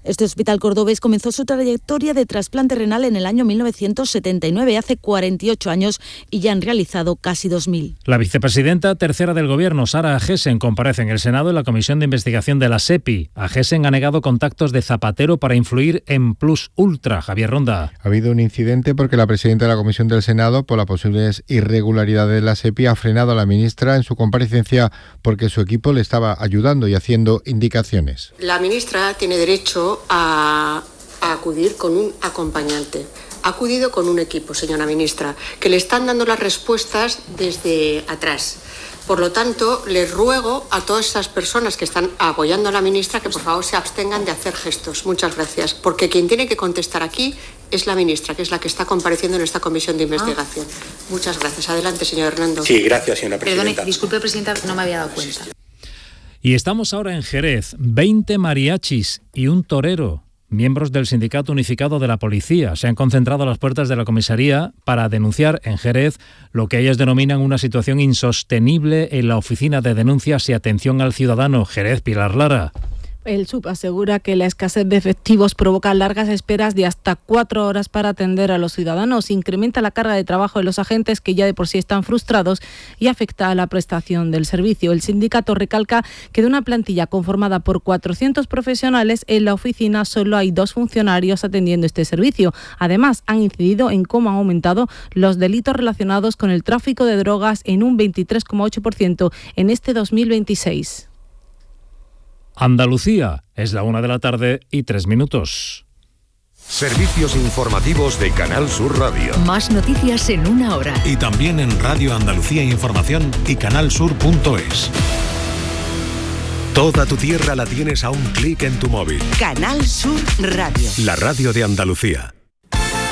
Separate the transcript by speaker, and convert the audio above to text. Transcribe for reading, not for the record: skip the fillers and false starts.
Speaker 1: Este hospital cordobés comenzó su trayectoria de trasplante renal en el año 1979, hace 48 años, y ya han realizado casi 2.000.
Speaker 2: La vicepresidenta tercera del Gobierno, Sara Agesen, comparece en el Senado en la Comisión de Investigación de la SEPI. Agesen ha negado contactos de Zapatero para influir en Plus Ultra. Javier Ronda.
Speaker 3: Ha habido un incidente porque la presidenta de la Comisión del Senado, por las posibles irregularidades de la SEPI, ha frenado a la ministra en su comparecencia porque su equipo le estaba ayudando y haciendo indicaciones.
Speaker 4: La ministra tiene derecho a acudir con un acompañante. Ha acudido con un equipo, señora ministra, que le están dando las respuestas desde atrás. Por lo tanto, les ruego a todas estas personas que están apoyando a la ministra que por favor se abstengan de hacer gestos. Muchas gracias. Porque quien tiene que contestar aquí es la ministra, que es la que está compareciendo en esta comisión de investigación. Muchas gracias. Adelante, señor Hernando.
Speaker 5: Sí, gracias, señora presidenta.
Speaker 6: Perdone, disculpe, presidenta, no me había dado cuenta.
Speaker 2: Y estamos ahora en Jerez. 20 mariachis y un torero, miembros del Sindicato Unificado de la Policía, se han concentrado a las puertas de la comisaría para denunciar en Jerez lo que ellos denominan una situación insostenible en la Oficina de Denuncias y Atención al Ciudadano. Jerez, Pilar Lara.
Speaker 7: El SUP asegura que la escasez de efectivos provoca largas esperas de hasta 4 horas para atender a los ciudadanos, incrementa la carga de trabajo de los agentes que ya de por sí están frustrados y afecta a la prestación del servicio. El sindicato recalca que de una plantilla conformada por 400 profesionales, en la oficina solo hay 2 funcionarios atendiendo este servicio. Además, han incidido en cómo han aumentado los delitos relacionados con el tráfico de drogas en un 23,8% en este 2026.
Speaker 2: Andalucía, es la 1:03 p.m.
Speaker 8: Servicios informativos de Canal Sur Radio.
Speaker 9: Más noticias en una hora.
Speaker 8: Y también en Radio Andalucía Información y canalsur.es. Toda tu tierra la tienes a un clic en tu móvil.
Speaker 9: Canal Sur Radio.
Speaker 8: La radio de Andalucía.